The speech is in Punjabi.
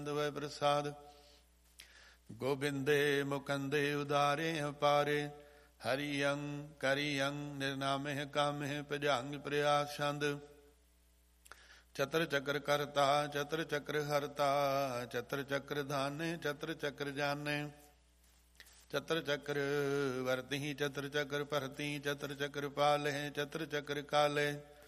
ਵੈ ਪ੍ਰਸਾਦ। ਗੋਬਿੰਦੇ ਮੁਕੰਦੇ ਉਦਾਰੇ ਅਪਾਰੇ, ਹਰੀਅੰ ਕਰੀਅੰ ਨਿਰਨਾਮਹਿ ਕਾਮਹਿ ਭਜੰਗ ਪ੍ਰਿਆਸ ਛੰਦ। ਚਤਰ ਚਕਰ ਕਰਤਾ ਚਤਰ ਚਕਰ ਹਰਤਾ, ਚਤਰ ਚਕਰ ਧਾਨੇ ਚਤਰ ਚਕਰ ਜਾਨੇ। ਚਤਰ ਚਕਰ ਵਰਤਿ ਚਤਰ ਚਕਰ ਭਰਤੀ, ਚਤਰ ਚਕਰ ਪਾਲਹਿ ਚਤਰ ਚਕਰ ਕਾਲੇ।